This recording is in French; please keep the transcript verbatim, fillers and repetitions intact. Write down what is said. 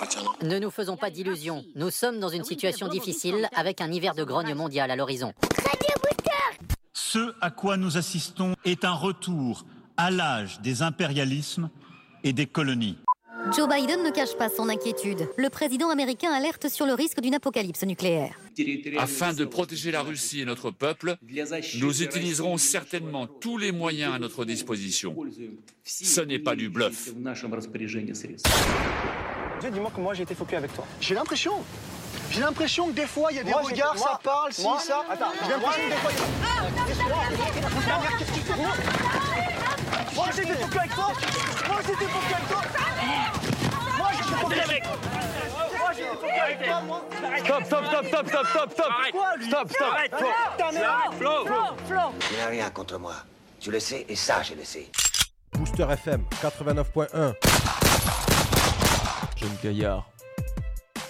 Ne nous faisons pas d'illusions. Nous sommes dans une situation difficile avec un hiver de grogne mondial à l'horizon. Ce à quoi nous assistons est un retour à l'âge des impérialismes et des colonies. Joe Biden ne cache pas son inquiétude. Le président américain alerte sur le risque d'une apocalypse nucléaire. Afin de protéger la Russie et notre peuple, nous utiliserons certainement tous les moyens à notre disposition. Ce n'est pas du bluff. Dis-moi que moi j'ai été focus avec toi. J'ai l'impression. J'ai l'impression que des fois il y a des moi, regards, moi, ça parle, si, moi, ça. Attends, j'ai l'impression que des fois il y a... Qu'est-ce que tu fais? Moi j'étais focus avec toi. Moi j'étais focus avec toi. Moi j'étais focus avec toi. Moi j'étais focus avec toi. Stop, stop, stop, stop, stop, stop, stop. Quoi, lui? Stop, stop. Arrête, Flo. Flo, Flo. Tu n'as rien contre moi. Tu le sais, et ça, je le sais. Booster F M quatre-vingt-neuf point un. Jeune Gaillard.